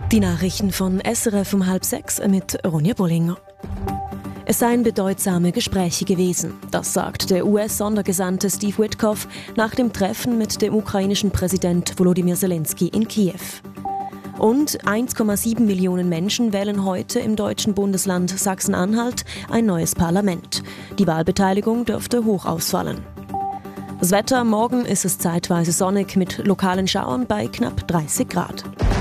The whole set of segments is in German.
Die Nachrichten von SRF um 5:30 mit Ronja Bullinger. Es seien bedeutsame Gespräche gewesen, das sagt der US-Sondergesandte Steve Witkoff nach dem Treffen mit dem ukrainischen Präsident Volodymyr Zelensky in Kiew. Und 1,7 Millionen Menschen wählen heute im deutschen Bundesland Sachsen-Anhalt ein neues Parlament. Die Wahlbeteiligung dürfte hoch ausfallen. Das Wetter: morgen ist es zeitweise sonnig mit lokalen Schauern bei knapp 30 Grad.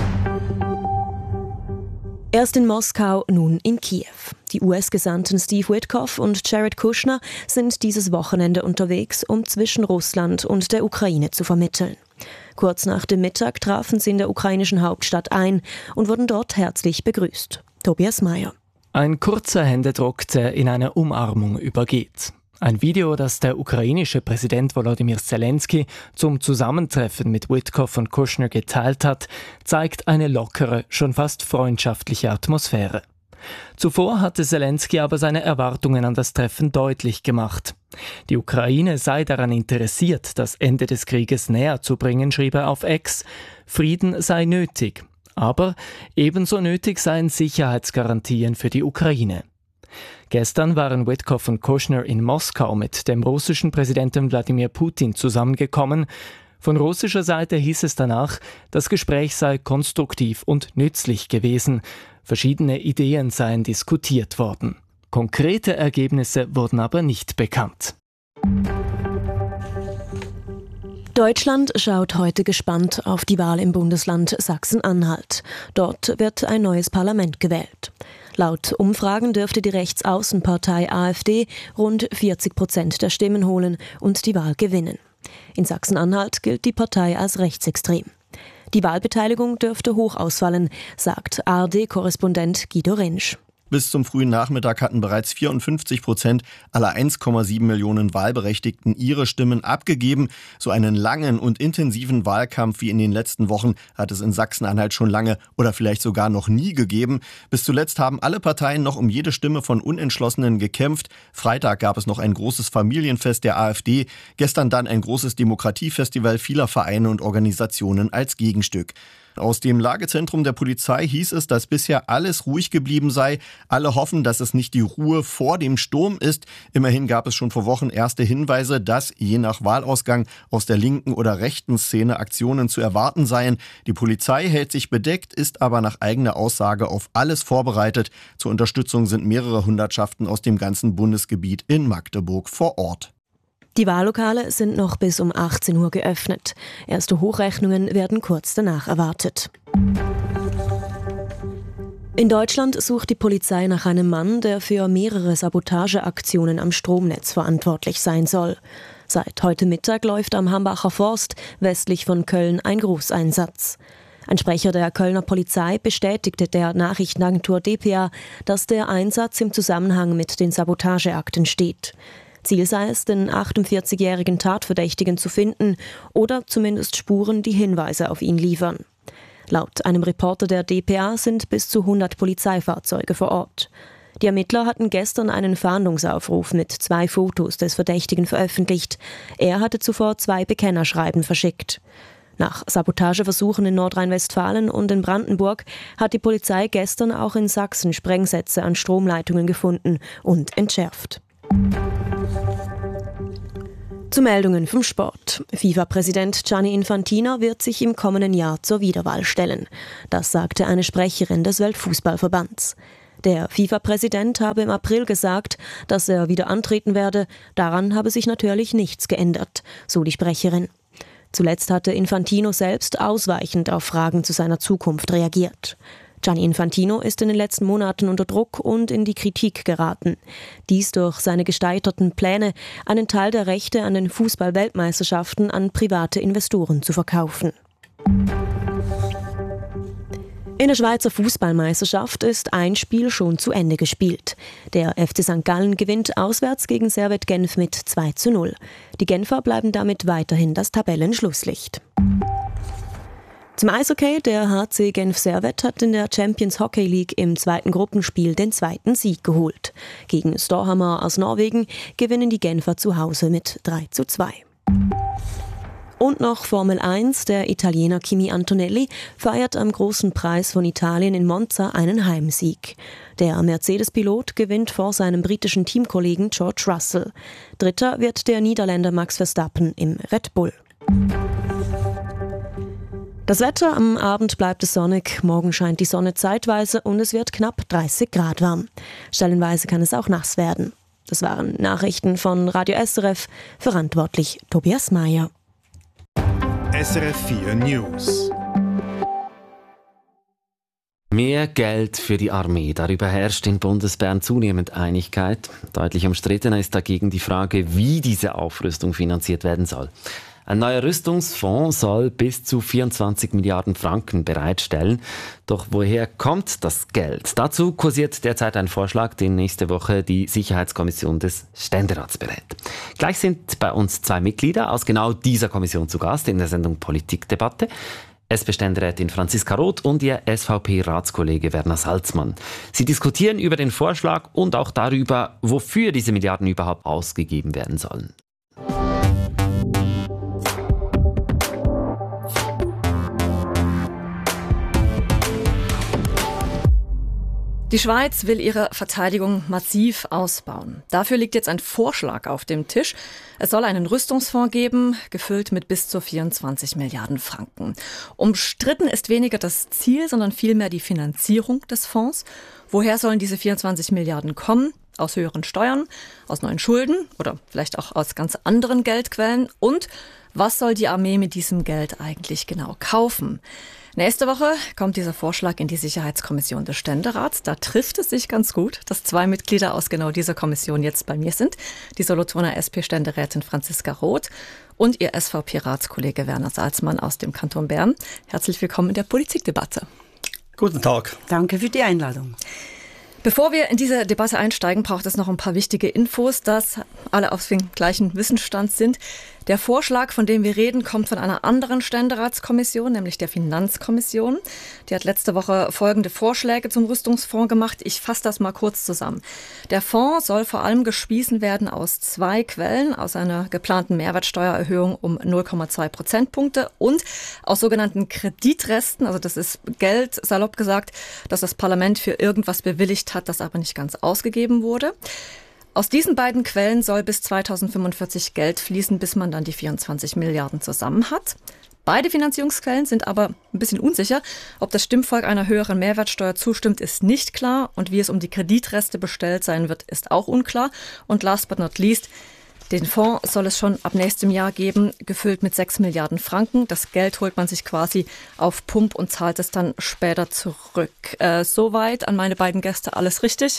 Erst in Moskau, nun in Kiew. Die US-Gesandten Steve Witkoff und Jared Kushner sind dieses Wochenende unterwegs, um zwischen Russland und der Ukraine zu vermitteln. Kurz nach dem Mittag trafen sie in der ukrainischen Hauptstadt ein und wurden dort herzlich begrüßt. Tobias Meyer. Ein kurzer Händedruck, der in eine Umarmung übergeht. Ein Video, das der ukrainische Präsident Volodymyr Zelensky zum Zusammentreffen mit Witkoff und Kushner geteilt hat, zeigt eine lockere, schon fast freundschaftliche Atmosphäre. Zuvor hatte Zelensky aber seine Erwartungen an das Treffen deutlich gemacht. Die Ukraine sei daran interessiert, das Ende des Krieges näher zu bringen, schrieb er auf X. Frieden sei nötig. Aber ebenso nötig seien Sicherheitsgarantien für die Ukraine. Gestern waren Witkoff und Kushner in Moskau mit dem russischen Präsidenten Wladimir Putin zusammengekommen. Von russischer Seite hieß es danach, das Gespräch sei konstruktiv und nützlich gewesen. Verschiedene Ideen seien diskutiert worden. Konkrete Ergebnisse wurden aber nicht bekannt. Deutschland schaut heute gespannt auf die Wahl im Bundesland Sachsen-Anhalt. Dort wird ein neues Parlament gewählt. Laut Umfragen dürfte die Rechtsaußenpartei AfD rund 40% der Stimmen holen und die Wahl gewinnen. In Sachsen-Anhalt gilt die Partei als rechtsextrem. Die Wahlbeteiligung dürfte hoch ausfallen, sagt ARD-Korrespondent Guido Rentsch. Bis zum frühen Nachmittag hatten bereits 54% aller 1,7 Millionen Wahlberechtigten ihre Stimmen abgegeben. So einen langen und intensiven Wahlkampf wie in den letzten Wochen hat es in Sachsen-Anhalt schon lange oder vielleicht sogar noch nie gegeben. Bis zuletzt haben alle Parteien noch um jede Stimme von Unentschlossenen gekämpft. Freitag gab es noch ein großes Familienfest der AfD, gestern dann ein großes Demokratiefestival vieler Vereine und Organisationen als Gegenstück. Aus dem Lagezentrum der Polizei hieß es, dass bisher alles ruhig geblieben sei. Alle hoffen, dass es nicht die Ruhe vor dem Sturm ist. Immerhin gab es schon vor Wochen erste Hinweise, dass je nach Wahlausgang aus der linken oder rechten Szene Aktionen zu erwarten seien. Die Polizei hält sich bedeckt, ist aber nach eigener Aussage auf alles vorbereitet. Zur Unterstützung sind mehrere Hundertschaften aus dem ganzen Bundesgebiet in Magdeburg vor Ort. Die Wahllokale sind noch bis um 18 Uhr geöffnet. Erste Hochrechnungen werden kurz danach erwartet. In Deutschland sucht die Polizei nach einem Mann, der für mehrere Sabotageaktionen am Stromnetz verantwortlich sein soll. Seit heute Mittag läuft am Hambacher Forst westlich von Köln ein Großeinsatz. Ein Sprecher der Kölner Polizei bestätigte der Nachrichtenagentur dpa, dass der Einsatz im Zusammenhang mit den Sabotageakten steht. Ziel sei es, den 48-jährigen Tatverdächtigen zu finden oder zumindest Spuren, die Hinweise auf ihn liefern. Laut einem Reporter der dpa sind bis zu 100 Polizeifahrzeuge vor Ort. Die Ermittler hatten gestern einen Fahndungsaufruf mit 2 Fotos des Verdächtigen veröffentlicht. Er hatte zuvor 2 Bekennerschreiben verschickt. Nach Sabotageversuchen in Nordrhein-Westfalen und in Brandenburg hat die Polizei gestern auch in Sachsen Sprengsätze an Stromleitungen gefunden und entschärft. Zu Meldungen vom Sport. FIFA-Präsident Gianni Infantino wird sich im kommenden Jahr zur Wiederwahl stellen. Das sagte eine Sprecherin des Weltfußballverbands. Der FIFA-Präsident habe im April gesagt, dass er wieder antreten werde. Daran habe sich natürlich nichts geändert, so die Sprecherin. Zuletzt hatte Infantino selbst ausweichend auf Fragen zu seiner Zukunft reagiert. Gianni Infantino ist in den letzten Monaten unter Druck und in die Kritik geraten. Dies durch seine gescheiterten Pläne, einen Teil der Rechte an den Fußball-Weltmeisterschaften an private Investoren zu verkaufen. In der Schweizer Fußballmeisterschaft ist ein Spiel schon zu Ende gespielt. Der FC St. Gallen gewinnt auswärts gegen Servette Genf mit 2:0. Die Genfer bleiben damit weiterhin das Tabellenschlusslicht. Zum Eishockey: der HC Genf Servette hat in der Champions Hockey League im zweiten Gruppenspiel den zweiten Sieg geholt. Gegen Storhamar aus Norwegen gewinnen die Genfer zu Hause mit 3:2. Und noch Formel 1, der Italiener Kimi Antonelli feiert am Großen Preis von Italien in Monza einen Heimsieg. Der Mercedes-Pilot gewinnt vor seinem britischen Teamkollegen George Russell. Dritter wird der Niederländer Max Verstappen im Red Bull. Das Wetter: am Abend bleibt es sonnig, morgen scheint die Sonne zeitweise und es wird knapp 30 Grad warm. Stellenweise kann es auch nass werden. Das waren Nachrichten von Radio SRF, verantwortlich Tobias Mayer. SRF 4 News. Mehr Geld für die Armee. Darüber herrscht in Bundesbern zunehmend Einigkeit. Deutlich umstrittener ist dagegen die Frage, wie diese Aufrüstung finanziert werden soll. Ein neuer Rüstungsfonds soll bis zu 24 Milliarden Franken bereitstellen. Doch woher kommt das Geld? Dazu kursiert derzeit ein Vorschlag, den nächste Woche die Sicherheitskommission des Ständerats berät. Gleich sind bei uns 2 Mitglieder aus genau dieser Kommission zu Gast in der Sendung Politikdebatte. SP-Ständerätin Franziska Roth und ihr SVP-Ratskollege Werner Salzmann. Sie diskutieren über den Vorschlag und auch darüber, wofür diese Milliarden überhaupt ausgegeben werden sollen. Die Schweiz will ihre Verteidigung massiv ausbauen. Dafür liegt jetzt ein Vorschlag auf dem Tisch. Es soll einen Rüstungsfonds geben, gefüllt mit bis zu 24 Milliarden Franken. Umstritten ist weniger das Ziel, sondern vielmehr die Finanzierung des Fonds. Woher sollen diese 24 Milliarden kommen? Aus höheren Steuern, aus neuen Schulden oder vielleicht auch aus ganz anderen Geldquellen? Und was soll die Armee mit diesem Geld eigentlich genau kaufen? Nächste Woche kommt dieser Vorschlag in die Sicherheitskommission des Ständerats. Da trifft es sich ganz gut, dass 2 Mitglieder aus genau dieser Kommission jetzt bei mir sind. Die Solothurner SP-Ständerätin Franziska Roth und ihr SVP-Ratskollege Werner Salzmann aus dem Kanton Bern. Herzlich willkommen in der Politikdebatte. Guten Tag. Danke für die Einladung. Bevor wir in diese Debatte einsteigen, braucht es noch ein paar wichtige Infos, dass alle auf dem gleichen Wissensstand sind. Der Vorschlag, von dem wir reden, kommt von einer anderen Ständeratskommission, nämlich der Finanzkommission. Die hat letzte Woche folgende Vorschläge zum Rüstungsfonds gemacht. Ich fasse das mal kurz zusammen. Der Fonds soll vor allem gespeisen werden aus 2 Quellen, aus einer geplanten Mehrwertsteuererhöhung um 0,2 Prozentpunkte und aus sogenannten Kreditresten. Also das ist Geld, salopp gesagt, das das Parlament für irgendwas bewilligt hat, das aber nicht ganz ausgegeben wurde. Aus diesen beiden Quellen soll bis 2045 Geld fließen, bis man dann die 24 Milliarden zusammen hat. Beide Finanzierungsquellen sind aber ein bisschen unsicher. Ob das Stimmvolk einer höheren Mehrwertsteuer zustimmt, ist nicht klar. Und wie es um die Kreditreste bestellt sein wird, ist auch unklar. Und last but not least, den Fonds soll es schon ab nächstem Jahr geben, gefüllt mit 6 Milliarden Franken. Das Geld holt man sich quasi auf Pump und zahlt es dann später zurück. Soweit an meine beiden Gäste alles richtig?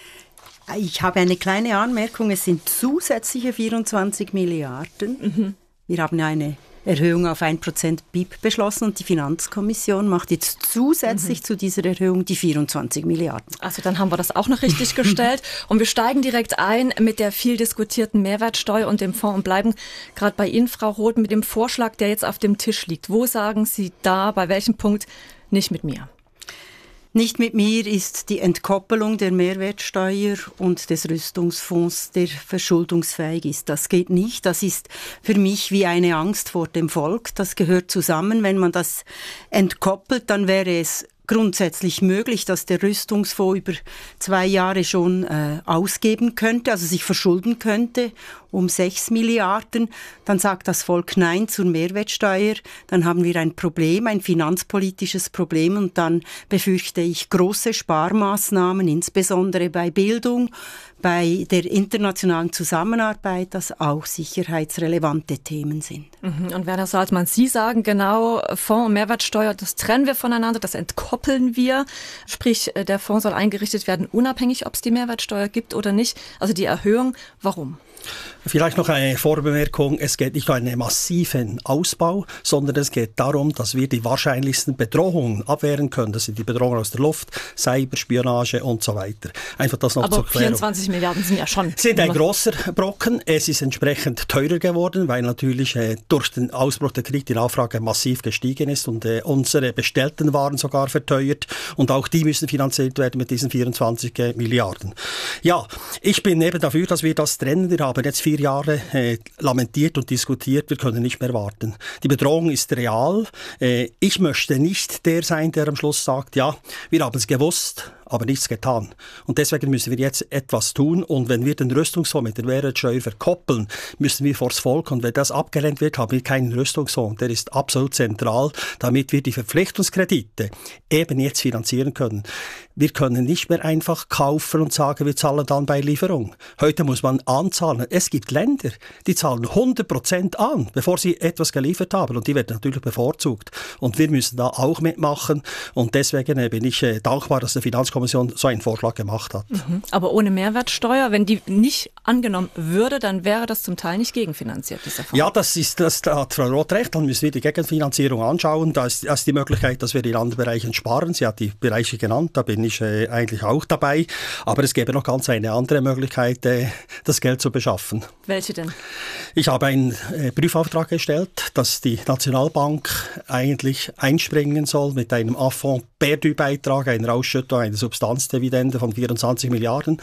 Ich habe eine kleine Anmerkung. Es sind zusätzliche 24 Milliarden. Wir haben eine Erhöhung auf 1% BIP beschlossen und die Finanzkommission macht jetzt zusätzlich zu dieser Erhöhung die 24 Milliarden. Also dann haben wir das auch noch richtig gestellt. Und wir steigen direkt ein mit der viel diskutierten Mehrwertsteuer und dem Fonds und bleiben gerade bei Ihnen, Frau Roth, mit dem Vorschlag, der jetzt auf dem Tisch liegt. Wo sagen Sie da, bei welchem Punkt nicht mit mir? Nicht mit mir ist die Entkoppelung der Mehrwertsteuer und des Rüstungsfonds, der verschuldungsfähig ist. Das geht nicht. Das ist für mich wie eine Angst vor dem Volk. Das gehört zusammen. Wenn man das entkoppelt, dann wäre es grundsätzlich möglich, dass der Rüstungsfonds über 2 Jahre schon ausgeben könnte, also sich verschulden könnte um 6 Milliarden. Dann sagt das Volk Nein zur Mehrwertsteuer. Dann haben wir ein Problem, ein finanzpolitisches Problem und dann befürchte ich große Sparmaßnahmen, insbesondere bei Bildung, bei der internationalen Zusammenarbeit, das auch sicherheitsrelevante Themen sind. Und Werner Salzmann, Sie sagen genau, Fonds und Mehrwertsteuer, das trennen wir voneinander, das entkoppeln wir. Sprich, der Fonds soll eingerichtet werden, unabhängig, ob es die Mehrwertsteuer gibt oder nicht. Also die Erhöhung, warum? Vielleicht noch eine Vorbemerkung. Es geht nicht um einen massiven Ausbau, sondern es geht darum, dass wir die wahrscheinlichsten Bedrohungen abwehren können. Das sind die Bedrohungen aus der Luft, Cyberspionage und so weiter. Einfach das noch zur Klärung. 24 Milliarden sind ja schon... Sind ein grosser Brocken. Es ist entsprechend teurer geworden, weil natürlich durch den Ausbruch der Krieg die Nachfrage massiv gestiegen ist und unsere bestellten Waren sogar verteuert. Und auch die müssen finanziert werden mit diesen 24 Milliarden. Ja, ich bin eben dafür, dass wir das trennen. Wir haben haben jetzt 4 Jahre lamentiert und diskutiert, wir können nicht mehr warten. Die Bedrohung ist real. Ich möchte nicht der sein, der am Schluss sagt, ja, wir haben es gewusst, aber nichts getan. Und deswegen müssen wir jetzt etwas tun. Und wenn wir den Rüstungsfonds mit der Mehrwertsteuer verkoppeln, müssen wir vors Volk. Und wenn das abgelehnt wird, haben wir keinen Rüstungsfonds. Der ist absolut zentral, damit wir die Verpflichtungskredite eben jetzt finanzieren können. Wir können nicht mehr einfach kaufen und sagen, wir zahlen dann bei Lieferung. Heute muss man anzahlen. Es gibt Länder, die zahlen 100% an, bevor sie etwas geliefert haben. Und die werden natürlich bevorzugt. Und wir müssen da auch mitmachen. Und deswegen bin ich dankbar, dass die Finanzkommission so einen Vorschlag gemacht hat. Aber ohne Mehrwertsteuer, wenn die nicht angenommen würde, dann wäre das zum Teil nicht gegenfinanziert, dieser Fonds. Ja, da hat Frau Roth recht. Dann müssen wir die Gegenfinanzierung anschauen. Da ist die Möglichkeit, dass wir in anderen Bereichen sparen. Sie hat die Bereiche genannt, da bin ich eigentlich auch dabei. Aber es gäbe noch ganz eine andere Möglichkeit, das Geld zu beschaffen. Welche denn? Ich habe einen Prüfauftrag gestellt, dass die Nationalbank eigentlich einspringen soll mit einem Affront-Perdu-Beitrag, einer Ausschüttung, einer Substanzdividende von 24 Milliarden.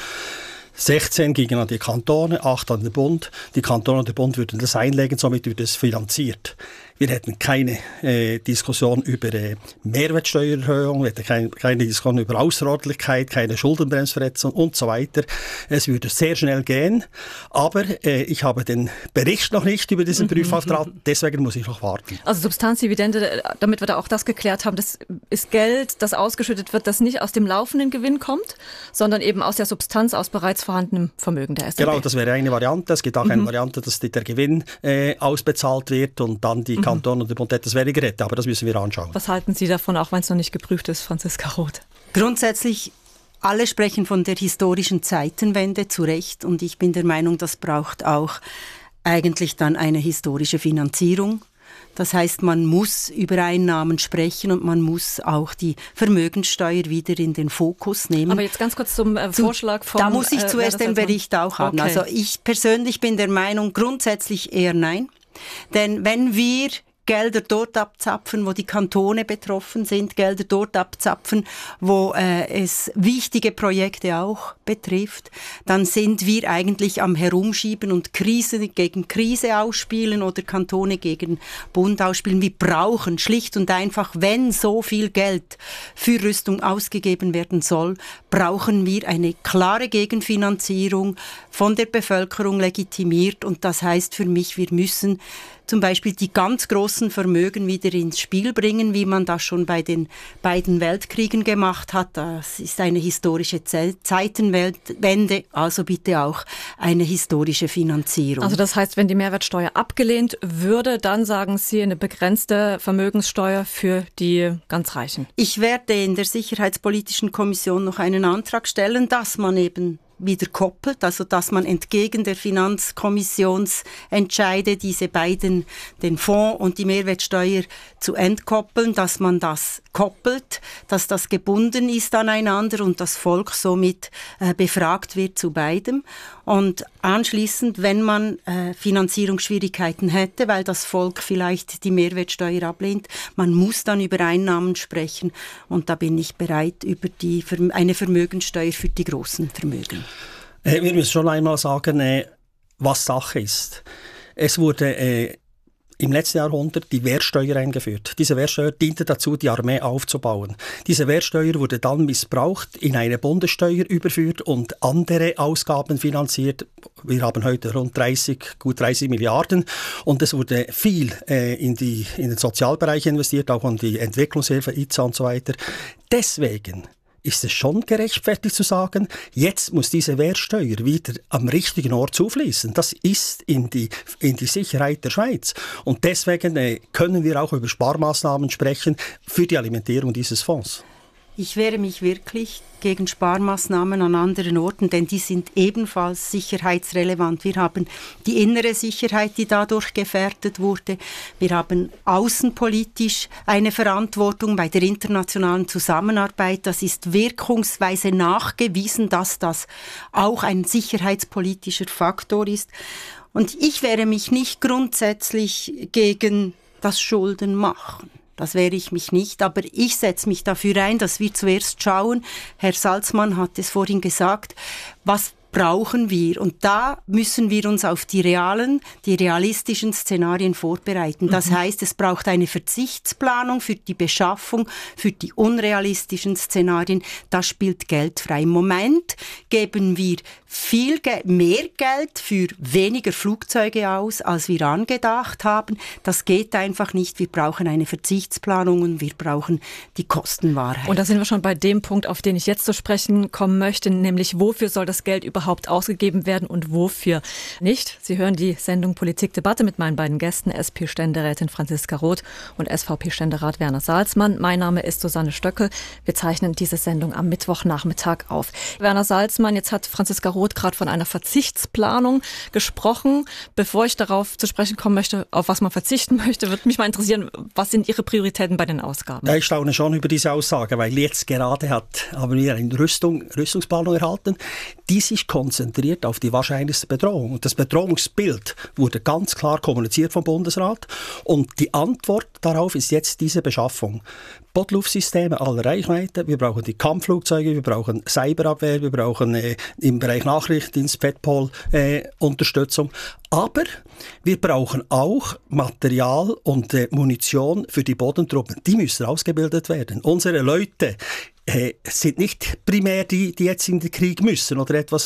16 gingen an die Kantone, 8 an den Bund. Die Kantone und der Bund würden das einlegen, somit wird es finanziert. Wir hätten keine Diskussion über Mehrwertsteuererhöhung, wir hätten keine Diskussion über Außerordentlichkeit, keine Schuldenbremsverletzung und so weiter. Es würde sehr schnell gehen, aber ich habe den Bericht noch nicht über diesen Prüfauftrag, deswegen muss ich noch warten. Also Substanzdividende, damit wir da auch das geklärt haben, das ist Geld, das ausgeschüttet wird, das nicht aus dem laufenden Gewinn kommt, sondern eben aus der Substanz, aus bereits vorhandenem Vermögen der SNB. Genau, das wäre eine Variante. Es gibt auch eine Variante, dass der Gewinn ausbezahlt wird und dann die Kanton und der Bund etwas weniger hätte, aber das müssen wir anschauen. Was halten Sie davon, auch wenn es noch nicht geprüft ist, Franziska Roth? Grundsätzlich, alle sprechen von der historischen Zeitenwende, zu Recht, und ich bin der Meinung, das braucht auch eigentlich dann eine historische Finanzierung. Das heißt, man muss über Einnahmen sprechen und man muss auch die Vermögenssteuer wieder in den Fokus nehmen. Aber jetzt ganz kurz zum Vorschlag von... Da muss ich zuerst den Bericht auch haben. Okay. Also ich persönlich bin der Meinung, grundsätzlich eher nein. Denn wenn wir Gelder dort abzapfen, wo die Kantone betroffen sind, Gelder dort abzapfen, wo es wichtige Projekte auch betrifft, dann sind wir eigentlich am Herumschieben und Krise gegen Krise ausspielen oder Kantone gegen Bund ausspielen. Wir brauchen schlicht und einfach, wenn so viel Geld für Rüstung ausgegeben werden soll, brauchen wir eine klare Gegenfinanzierung von der Bevölkerung legitimiert. Und das heißt für mich, wir müssen zum Beispiel die ganz großen Vermögen wieder ins Spiel bringen, wie man das schon bei den beiden Weltkriegen gemacht hat. Das ist eine historische Zeitenwende, also bitte auch eine historische Finanzierung. Also das heißt, wenn die Mehrwertsteuer abgelehnt würde, dann sagen Sie eine begrenzte Vermögenssteuer für die ganz Reichen. Ich werde in der Sicherheitspolitischen Kommission noch einen Antrag stellen, dass man eben wieder koppelt, also dass man entgegen der Finanzkommissionsentscheide diese beiden, den Fonds und die Mehrwertsteuer zu entkoppeln, dass man das koppelt, dass das gebunden ist aneinander und das Volk somit befragt wird zu beidem. Und anschließend, wenn man Finanzierungsschwierigkeiten hätte, weil das Volk vielleicht die Mehrwertsteuer ablehnt, man muss dann über Einnahmen sprechen und da bin ich bereit, über eine Vermögenssteuer für die großen Vermögen. Wir müssen schon einmal sagen, was Sache ist. Es wurde im letzten Jahrhundert die Wehrsteuer eingeführt. Diese Wehrsteuer diente dazu, die Armee aufzubauen. Diese Wehrsteuer wurde dann missbraucht, in eine Bundessteuer überführt und andere Ausgaben finanziert. Wir haben heute gut 30 Milliarden und es wurde viel in den Sozialbereich investiert, auch in die Entwicklungshilfe, IZA und so weiter. Deswegen ist es schon gerechtfertigt zu sagen, jetzt muss diese Wehrsteuer wieder am richtigen Ort zufließen. Das ist in die Sicherheit der Schweiz. Und deswegen können wir auch über Sparmaßnahmen sprechen für die Alimentierung dieses Fonds. Ich wehre mich wirklich gegen Sparmaßnahmen an anderen Orten, denn die sind ebenfalls sicherheitsrelevant. Wir haben die innere Sicherheit, die dadurch gefährdet wurde. Wir haben außenpolitisch eine Verantwortung bei der internationalen Zusammenarbeit. Das ist wirkungsweise nachgewiesen, dass das auch ein sicherheitspolitischer Faktor ist. Und ich wehre mich nicht grundsätzlich gegen das Schuldenmachen. Das wehre ich mich nicht, aber ich setze mich dafür ein, dass wir zuerst schauen, Herr Salzmann hat es vorhin gesagt, was brauchen wir. Und da müssen wir uns auf die realistischen Szenarien vorbereiten. Das heißt, es braucht eine Verzichtsplanung für die Beschaffung, für die unrealistischen Szenarien. Da spielt Geld frei. Im Moment geben wir mehr Geld für weniger Flugzeuge aus, als wir angedacht haben. Das geht einfach nicht. Wir brauchen eine Verzichtsplanung und wir brauchen die Kostenwahrheit. Und da sind wir schon bei dem Punkt, auf den ich jetzt zu sprechen kommen möchte, nämlich wofür soll das Geld überhaupt ausgegeben werden und wofür nicht. Sie hören die Sendung Politikdebatte mit meinen beiden Gästen, SP-Ständerätin Franziska Roth und SVP-Ständerat Werner Salzmann. Mein Name ist Susanne Stöckel. Wir zeichnen diese Sendung am Mittwochnachmittag auf. Werner Salzmann, jetzt hat Franziska Roth gerade von einer Verzichtsplanung gesprochen. Bevor ich darauf zu sprechen kommen möchte, auf was man verzichten möchte, würde mich mal interessieren, was sind Ihre Prioritäten bei den Ausgaben? Ja, ich staune schon über diese Aussage, weil jetzt gerade haben wir eine Rüstungsplanung erhalten, die sich konzentriert auf die wahrscheinlichste Bedrohung. Und das Bedrohungsbild wurde ganz klar kommuniziert vom Bundesrat. Und die Antwort darauf ist jetzt diese Beschaffung. Bodluftsysteme aller Reichweite, wir brauchen die Kampfflugzeuge, wir brauchen Cyberabwehr, wir brauchen im Bereich Nachrichtendienst, Petpol Unterstützung. Aber wir brauchen auch Material und Munition für die Bodentruppen. Die müssen ausgebildet werden. Unsere Leute sind nicht primär die jetzt in den Krieg müssen oder etwas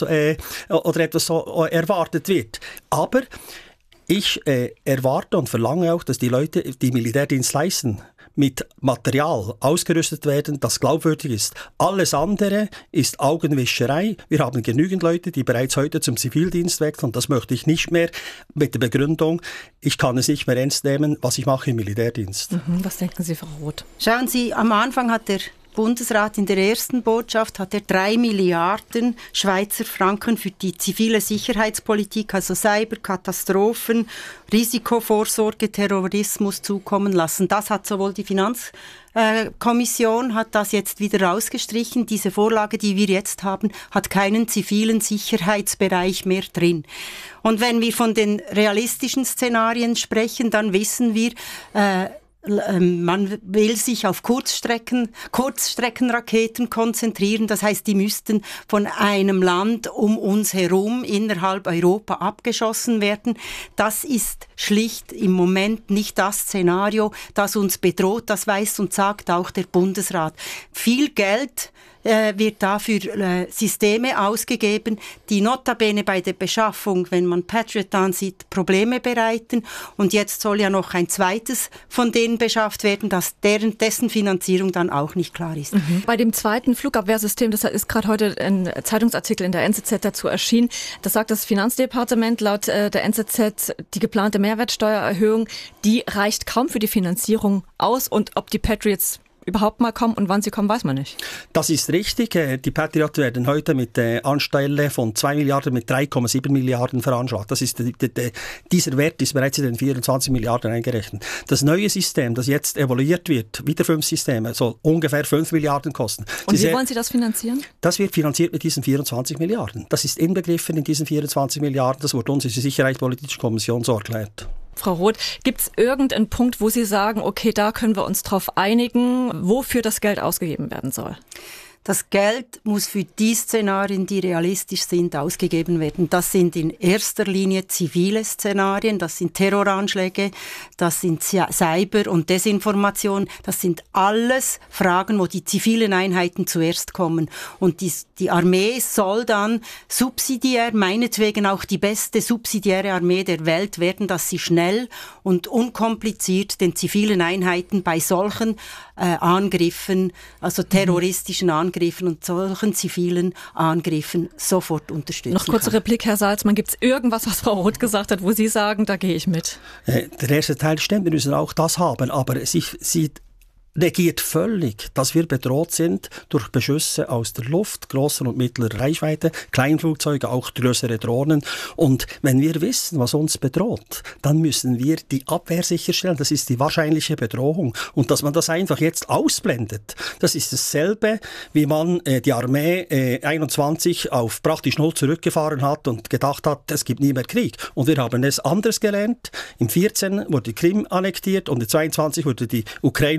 so erwartet wird. Aber ich erwarte und verlange auch, dass die Leute, die Militärdienst leisten, mit Material ausgerüstet werden, das glaubwürdig ist. Alles andere ist Augenwischerei. Wir haben genügend Leute, die bereits heute zum Zivildienst wechseln. Das möchte ich nicht mehr mit der Begründung, ich kann es nicht mehr ernst nehmen, was ich mache im Militärdienst. Was denken Sie, Frau Roth? Schauen Sie, am Anfang hat der Bundesrat in der ersten Botschaft hat er 3 Milliarden Schweizer Franken für die zivile Sicherheitspolitik, also Cyber, Katastrophen, Risikovorsorge, Terrorismus zukommen lassen. Das hat sowohl die Finanzkommission hat das jetzt wieder rausgestrichen. Diese Vorlage, die wir jetzt haben, hat keinen zivilen Sicherheitsbereich mehr drin. Und wenn wir von den realistischen Szenarien sprechen, dann wissen wir, man will sich auf Kurzstreckenraketen konzentrieren. Das heißt, die müssten von einem Land um uns herum innerhalb Europa abgeschossen werden. Das ist schlicht im Moment nicht das Szenario, das uns bedroht. Das weiß und sagt auch der Bundesrat. Viel Geld wird dafür Systeme ausgegeben, die notabene bei der Beschaffung, wenn man Patriot ansieht, Probleme bereiten. Und jetzt soll ja noch ein zweites von denen beschafft werden, dessen Finanzierung dann auch nicht klar ist. Bei dem zweiten Flugabwehrsystem, das ist gerade heute ein Zeitungsartikel in der NZZ dazu erschienen, das sagt das Finanzdepartement laut der NZZ, die geplante Mehrwertsteuererhöhung, die reicht kaum für die Finanzierung aus. Und ob die Patriots überhaupt mal kommen und wann sie kommen, weiß man nicht. Das ist richtig. Die Patriots werden heute mit Anstelle von 2 Milliarden mit 3,7 Milliarden veranschlagt. Das ist dieser Wert ist bereits in den 24 Milliarden eingerechnet. Das neue System, das jetzt evaluiert wird, wieder 5 Systeme, soll ungefähr 5 Milliarden kosten. Und wie wollen Sie das finanzieren? Das wird finanziert mit diesen 24 Milliarden. Das ist inbegriffen in diesen 24 Milliarden. Das wurde uns in der Sicherheitspolitischen Kommission so erklärt. Frau Roth, gibt es irgendeinen Punkt, wo Sie sagen, okay, da können wir uns drauf einigen, wofür das Geld ausgegeben werden soll? Das Geld muss für die Szenarien, die realistisch sind, ausgegeben werden. Das sind in erster Linie zivile Szenarien, das sind Terroranschläge, das sind Cyber- und Desinformation. Das sind alles Fragen, wo die zivilen Einheiten zuerst kommen. Und die Armee soll dann subsidiär, meinetwegen auch die beste subsidiäre Armee der Welt werden, dass sie schnell und unkompliziert den zivilen Einheiten bei solchen Angriffen, also terroristischen Angriffen und solchen zivilen Angriffen sofort unterstützen. Noch kurze Replik, Herr Salzmann. Gibt es irgendwas, was Frau Roth gesagt hat, wo Sie sagen, da gehe ich mit? Der erste Teil stimmt, wir müssen auch das haben, aber sie negiert völlig, dass wir bedroht sind durch Beschüsse aus der Luft, großer und mittlerer Reichweite, Kleinflugzeuge, auch größere Drohnen. Und wenn wir wissen, was uns bedroht, dann müssen wir die Abwehr sicherstellen. Das ist die wahrscheinliche Bedrohung. Und dass man das einfach jetzt ausblendet, das ist dasselbe, wie man die Armee 21 auf praktisch 0 zurückgefahren hat und gedacht hat, es gibt nie mehr Krieg. Und wir haben es anders gelernt. Im 14 wurde die Krim annektiert und im 22 wurde die Ukraine überfallen.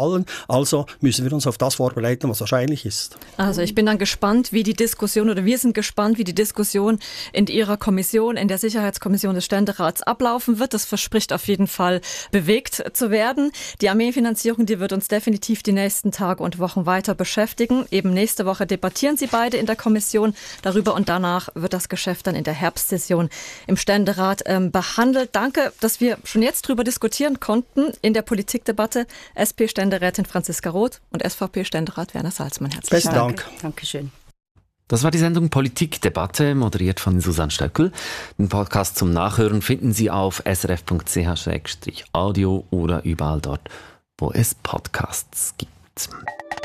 fallen. Also müssen wir uns auf das vorbereiten, was wahrscheinlich ist. Also ich bin dann gespannt, wie die Diskussion, oder wir sind gespannt, wie die Diskussion in Ihrer Kommission, in der Sicherheitskommission des Ständerats ablaufen wird. Das verspricht auf jeden Fall bewegt zu werden. Die Armeefinanzierung, die wird uns definitiv die nächsten Tage und Wochen weiter beschäftigen. Eben nächste Woche debattieren Sie beide in der Kommission darüber und danach wird das Geschäft dann in der Herbstsession im Ständerat behandelt. Danke, dass wir schon jetzt drüber diskutieren konnten in der Politikdebatte. SP-Ständerätin Franziska Roth und SVP-Ständerat Werner Salzmann. Herzlichen Dank. Dankeschön. Das war die Sendung Politikdebatte, moderiert von Susanne Stöckel. Den Podcast zum Nachhören finden Sie auf srf.ch/audio oder überall dort, wo es Podcasts gibt.